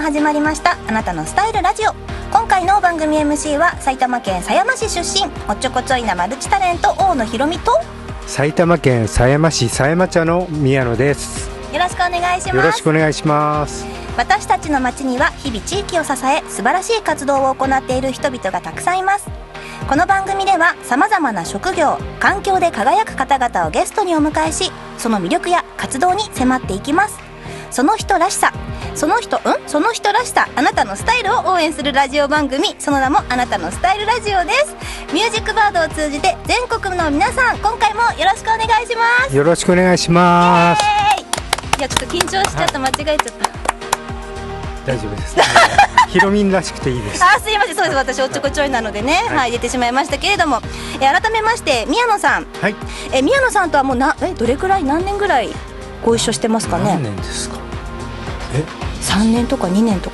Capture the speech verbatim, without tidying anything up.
始まりましたあなたのスタイルラジオ。今回の番組 エムシー は埼玉県狭山市出身、おっちょこちょいなマルチタレント大野ひろみと埼玉県狭山市狭山茶の宮野です。 よろしくお願いします。 よろしくお願いします。 私たちの町には日々地域を支え素晴らしい活動を行っている人々がたくさんいます。この番組ではさまざまな職業環境で輝く方々をゲストにお迎えし、その魅力や活動に迫っていきます。その人らしさその人うんその人らしさあなたのスタイルを応援するラジオ番組、その名もあなたのスタイルラジオです。ミュージックバードを通じて全国の皆さん、今回もよろしくお願いします。 よろしくお願いします。 いやちょっと緊張しちゃった、間違えちゃった。 大丈夫です。ひろみんらしくていいです。 あ、すいません。そうです、私おっちょこちょいなのでね、はい、はい、出てしまいましたけれども、え改めまして宮野さん、 はい、 え宮野さんとはもうなえどれくらい何年ぐらいご一緒してますかね。 何年ですか。えさんねんとかにねんとか